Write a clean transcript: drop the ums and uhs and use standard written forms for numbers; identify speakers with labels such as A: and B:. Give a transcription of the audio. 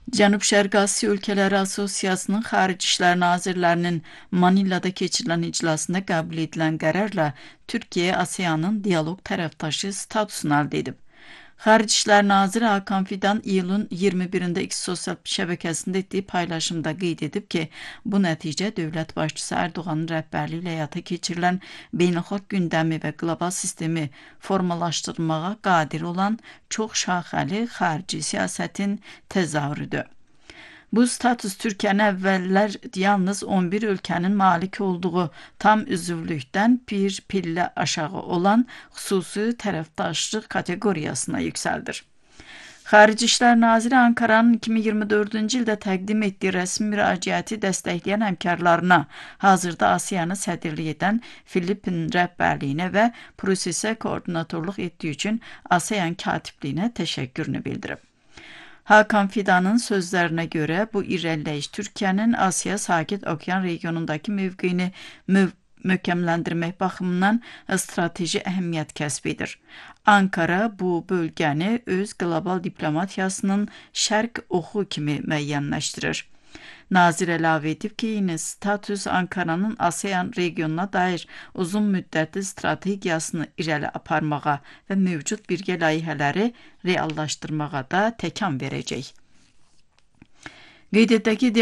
A: Cənub-Şərqi Asiya Ölkələri Assosiasiyasının Xarici İşlər Nazirlərinin Manilada keçirilən iclasında qəbul edilən qərarla Türkiyə ASEANın dialoq tərəfdaşı statusunu əldə edib. Xarici İşlər Naziri Hakan Fidan iyulun 21-də X sosial şəbəkəsində etdiyi paylaşımda qeyd edib ki, bu nəticə dövlət başçısı Erdoğanın rəhbərliyi ilə həyata keçirilən beynəlxalq gündəmi və qlobal sistemi formalaşdırmağa qadir olan çox şaxəli xarici siyasətin təzahürüdür. Bu status Türkiyənin əvvəllər yalnız 11 ölkənin malik olduğu tam üzvlükdən bir pillə aşağı olan xüsusi tərəfdaşlıq kateqoriyasına yüksəldir. Xarici İşlər Naziri Ankaranın 2024-cü ildə təqdim etdiyi rəsmi müraciəti dəstəkləyən həmkarlarına, hazırda ASEANı sədrlik edən Filippin rəhbərliyinə və prosesə koordinatorluq etdiyi üçün ASEAN katibliyinə təşəkkürünü bildirib. Hakan Fidanın sözlərinə görə bu irəliləyiş Türkiyənin Asiya Sakit Okean regionundakı mövqeyini möhkəmləndirmək baxımından strateji əhəmiyyət kəsb edir. Ankara bu bölgəni öz qlobal diplomatiyasının şərq oxu kimi müəyyənləşdirir. Nazir əlavə edib ki, yeni status Ankaranın ASEAN regionuna dair uzun müddətli strategiyasını irəli aparmağa və mövcud birgə layihələri reallaşdırmağa da təkan verəcək. Qeyd edək ki,